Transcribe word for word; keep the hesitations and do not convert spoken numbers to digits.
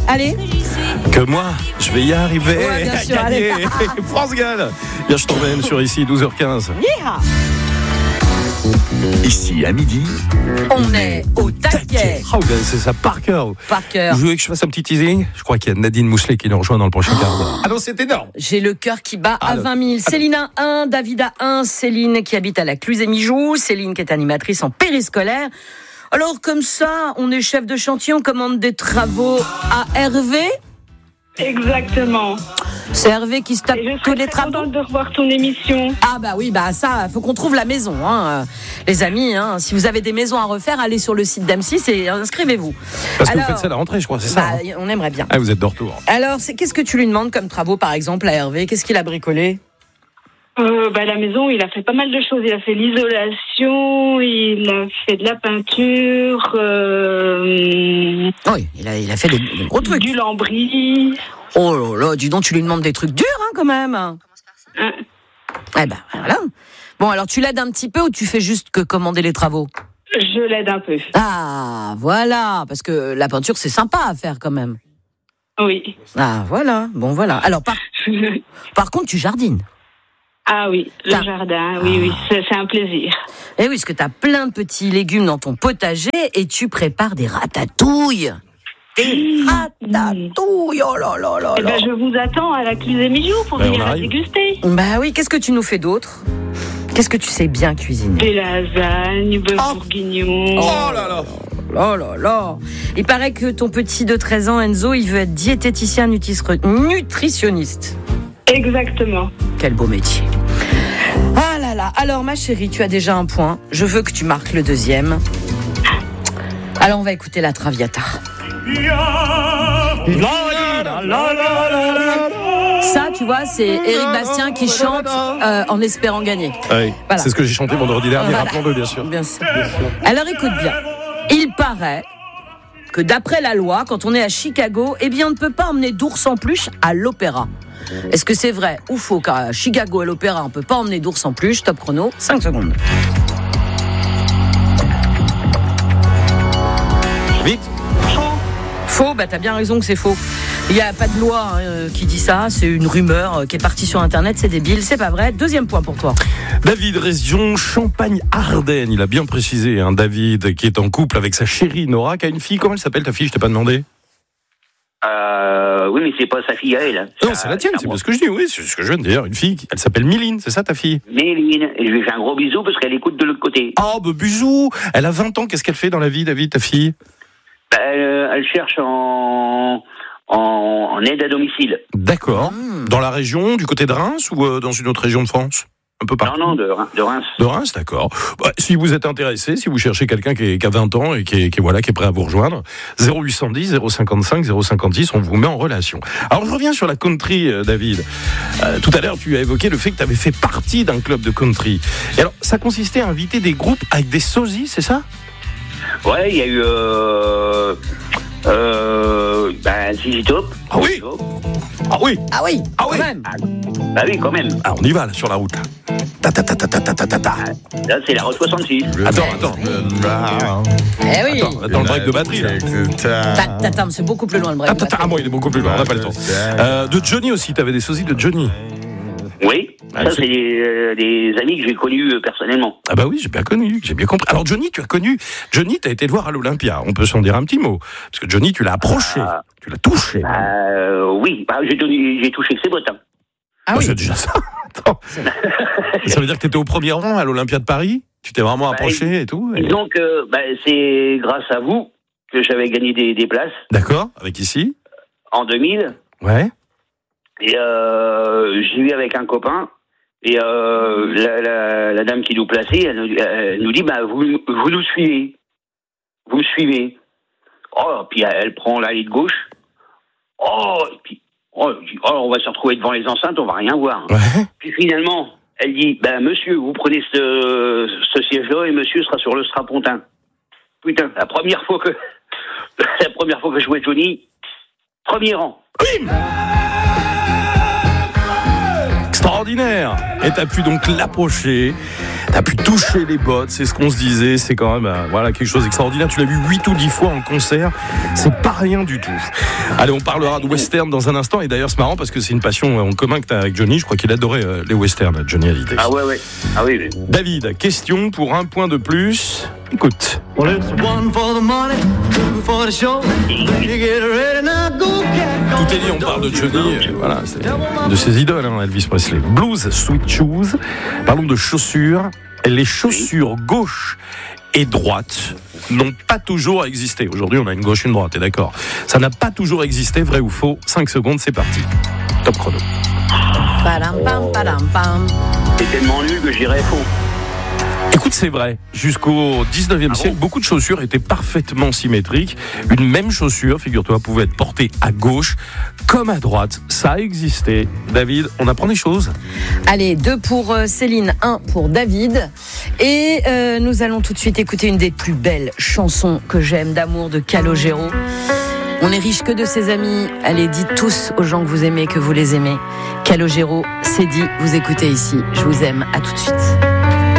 Allez. Que moi, je vais y arriver. Ouais, bien sûr, gagner. allez. France Gall. Bien, je t'emmène sur ici, douze heures quinze. Yeeha. Ici, à midi, On est au taquet. Oh, c'est ça, par cœur. Par cœur. Vous voulez que je fasse un petit teasing? Je crois qu'il y a Nadine Mousselet qui nous rejoint dans le prochain quart d'heure. Ah non, c'est énorme. J'ai le cœur qui bat Ah, à le- vingt mille. Céline a un, David a un. Céline qui habite à la Cluse-et-Mijoux. Céline qui est animatrice en périscolaire. Alors comme ça, on est chef de chantier, on commande des travaux à Hervé. Exactement. C'est Hervé qui se tape Et je tous serais les très travaux. contente de revoir ton émission. Ah bah oui, bah ça, faut qu'on trouve la maison, hein. Les amis. Hein. Si vous avez des maisons à refaire, allez sur le site d'M six et inscrivez-vous. Parce que Alors, vous faites ça à la rentrée, je crois, c'est ça. bah, hein on aimerait bien. Ah, vous êtes de retour. Alors, c'est, qu'est-ce que tu lui demandes comme travaux, par exemple, à Hervé? Qu'est-ce qu'il a bricolé? Euh, bah, la maison, il a fait pas mal de choses. Il a fait l'isolation, il a fait de la peinture, euh, Oui, il a, il a fait des, des gros trucs. du lambris. Oh là là, dis donc, tu lui demandes des trucs durs, hein, quand même. Hein. Eh ben, voilà. Bon, alors, tu l'aides un petit peu ou tu fais juste que commander les travaux? Je l'aide un peu. Ah, voilà, parce que la peinture, c'est sympa à faire, quand même. Oui. Ah, voilà, bon, voilà. Alors, par, par contre, tu jardines. Ah oui, le T'as- jardin, oui, oui, c'est, c'est un plaisir. Eh oui, parce que tu as plein de petits légumes dans ton potager et tu prépares des ratatouilles. Des ratatouilles, oh là là là Eh là. ben, je vous attends à la Cluse-et-Mijoux pour Ben, on venir la arrive. déguster. Bah oui, qu'est-ce que tu nous fais d'autre? Qu'est-ce que tu sais bien cuisiner? Des lasagnes, bœuf Oh. bourguignon. Oh là là. Oh là là. Il paraît que ton petit de treize ans, Enzo, il veut être diététicien nutis- nutritionniste. Exactement. Quel beau métier. Ah là là. Alors, ma chérie, tu as déjà un point. Je veux que tu marques le deuxième. Alors, on va écouter la Traviata. Ça, tu vois, c'est Éric Bastien qui chante euh, en espérant gagner. Ah oui, Voilà. c'est ce que j'ai chanté vendredi dernier, Voilà. rappelons-le bien sûr. Bien sûr. Alors, écoute bien. Il paraît que d'après la loi, quand on est à Chicago, eh bien, on ne peut pas emmener d'ours en peluche à l'opéra. Est-ce que c'est vrai ou faux qu'à Chicago, à l'opéra, on ne peut pas emmener d'ours en peluche? Top chrono, cinq secondes. Vite. Faux, bah t'as bien raison que c'est faux. Il n'y a pas de loi hein, euh, qui dit ça, c'est une rumeur euh, qui est partie sur Internet, c'est débile, c'est pas vrai. Deuxième point pour toi. David, région Champagne-Ardenne, il a bien précisé, hein, David, qui est en couple avec sa chérie Nora, qui a une fille. Comment elle s'appelle ta fille? Je t'ai pas demandé. Euh, oui, mais c'est pas sa fille à elle. Non, c'est la tienne, c'est bien ce que je dis. Oui, c'est ce que je viens de dire. Une fille, elle s'appelle Miline, c'est ça ta fille? Méline, et je lui fais un gros bisou parce qu'elle écoute de l'autre côté. Oh, bah bisous. Elle a vingt ans, qu'est-ce qu'elle fait dans la vie, David, ta fille? Bah, elle, elle cherche en, en, en aide à domicile. D'accord. Mmh. Dans la région, du côté de Reims ou euh, dans une autre région de France? Un peu partout. Non, non, de, Rein- de Reims. De Reims, d'accord. Bah, si vous êtes intéressé, si vous cherchez quelqu'un qui, est, qui a vingt ans et qui est, qui est, voilà, qui est prêt à vous rejoindre, zéro huit cent dix, zéro cinquante-cinq, zéro cinquante-six, on vous met en relation. Alors je reviens sur la country, euh, David. Euh, tout à l'heure, tu as évoqué le fait que tu avais fait partie d'un club de country. Et alors, ça consistait à inviter des groupes avec des sosies, c'est ça? Ouais, il y a eu... Euh, euh, bah, Z Z Top. Ah oui. Ah oui. Ah oui, Ah quand oui. même. Bah oui, quand même. Ah, on y va là sur la route. Là. Ta ta ta ta ta ta ta ta ta. Là, c'est la route soixante-six. Attends, attends. Eh oui. Attends, attends le break de batterie là. Ta- ta- ta- c'est beaucoup plus loin le break. Attends, attends, ah bon, il est beaucoup plus loin, on n'a pas le temps. Euh, de Johnny aussi, t'avais des sosies de Johnny. Oui, Ah, ça, c'est- c'est des, euh, des amis que j'ai connus euh, personnellement. Ah bah oui, j'ai bien connu, j'ai bien compris. Alors Johnny, tu as connu, Johnny, t'as été le voir à l'Olympia, on peut s'en dire un petit mot. Parce que Johnny, tu l'as approché, Ah. tu l'as touché. Euh, oui, bah, j'ai, donné, j'ai touché que ses bottes. Hein. Ah Bah, oui. c'est déjà ça. Attends. Ça veut dire que t'étais au premier rang à l'Olympia de Paris? Tu t'es vraiment Bah, approché et tout et- Donc, euh, bah, c'est grâce à vous que j'avais gagné des, des places D'accord, avec ici. en deux mille. Ouais. Et euh, j'y vais avec un copain. Et euh, la, la, la dame qui nous plaçait, elle nous, elle nous dit, bah, vous, vous nous suivez. Vous me suivez. Oh, puis elle prend l'allée de gauche. Oh, et puis, oh, je dis, oh, on va se retrouver devant les enceintes, on va rien voir. Ouais. Puis finalement, elle dit, bah, monsieur, vous prenez ce, ce siège-là et monsieur sera sur le strapontin. Putain, la première fois que, la première fois que je jouais Johnny, premier rang. Extraordinaire. Et t'as pu donc l'approcher. T'as pu toucher les bottes, c'est ce qu'on se disait, c'est quand même euh, voilà, quelque chose d'extraordinaire. Tu l'as vu huit ou dix fois en concert, c'est pas rien du tout. Allez, on parlera de western dans un instant, et d'ailleurs c'est marrant parce que c'est une passion en commun que t'as avec Johnny, je crois qu'il adorait euh, les westerns, Johnny Hallyday. Ah ouais, ouais. Ah oui, oui. David, question pour un point de plus, écoute. Well, it's one for the money, two for the show. You get ready now, go cat. Tout est dit, on parle de Johnny, euh, voilà, c'est de ses idoles, hein, Elvis Presley. Blues, Sweet Shoes, parlons de chaussures. Les chaussures gauche et droite n'ont pas toujours existé. Aujourd'hui, on a une gauche et une droite, t'es d'accord ? Ça n'a pas toujours existé, vrai ou faux ? cinq secondes, c'est parti. Top chrono. Padam, pam, padam, pam. C'est tellement nul que j'irais faux. Écoute, c'est vrai. Jusqu'au dix-neuvième Ah siècle, bon beaucoup de chaussures étaient parfaitement symétriques. Une même chaussure, figure-toi, pouvait être portée à gauche comme à droite. Ça a existé. David, on apprend des choses. Allez, deux pour euh, Céline, un pour David. Et euh, nous allons tout de suite écouter une des plus belles chansons que j'aime d'amour de Calogero. On est riche que de ses amis. Allez, dites tous aux gens que vous aimez, que vous les aimez. Calogero, c'est dit, vous écoutez ici. Je vous aime, à tout de suite.